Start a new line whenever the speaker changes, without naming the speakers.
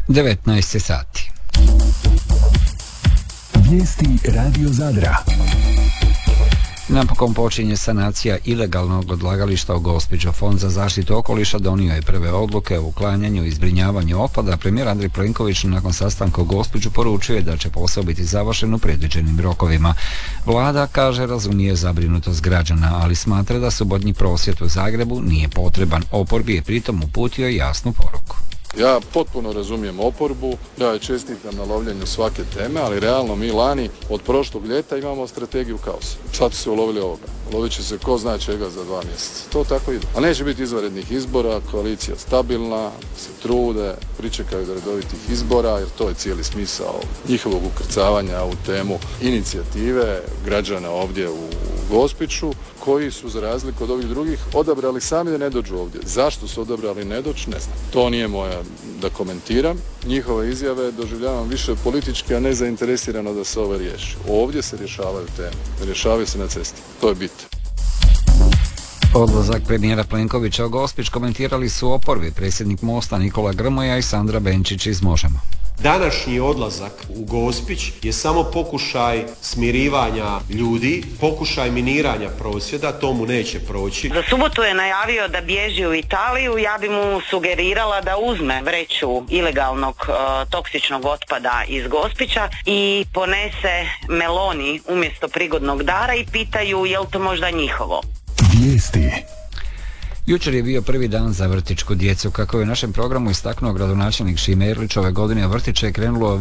19 sati.
Vijesti Radio Zadra.
Napokon počinje sanacija ilegalnog odlagališta u Gospiću. Fond za zaštitu okoliša donio je prve odluke o uklanjanju i zbrinjavanju otpada. Premijer Andrej Plenković nakon sastanka u Gospiću poručuje da će posao biti završen u predviđenim rokovima. Vlada, kaže, razumije zabrinutost građana, ali smatra da subotnji prosvjed u Zagrebu nije potreban. Oporbi je pritom uputio jasnu poruku.
Ja potpuno razumijem oporbu, ja je čestitam na lovljenju svake teme, ali realno mi lani od prošlog ljeta imamo strategiju kaosa. Sad su se ulovili ovoga. Lovit će se ko zna čega za 2 mjeseca. To tako ide. A neće biti izvanrednih izbora, koalicija stabilna, se trude, pričekaju do redovitih izbora, jer to je cijeli smisao njihovog ukrcavanja u temu inicijative građana ovdje u Gospiću, koji su za razliku od ovih drugih odabrali sami da ne dođu ovdje. Zašto su odabrali ne doći, ne znam. To nije moja da komentiram. Njihove izjave doživljavam više politički, a ne zainteresirano da se ovo riješi. Ovdje se rješavaju teme. Rješavaju se na cesti. To je bit.
Odlazak premijera Plenkovića u Gospić komentirali su oporbi, predsjednik Mosta Nikola Grmoja i Sandra Benčić iz Možemo.
Današnji odlazak u Gospić je samo pokušaj smirivanja ljudi, pokušaj miniranja prosvjeda, to mu neće proći.
Za subotu je najavio da bježi u Italiju, ja bi mu sugerirala da uzme vreću ilegalnog toksičnog otpada iz Gospića i ponese meloni umjesto prigodnog dara i pitaju je li to možda njihovo.
Vijesti.
Jučer je bio prvi dan za vrtićku djecu. Kako je u našem programu istaknuo gradonačelnik Šime Erlić, ove godine vrtiće je krenulo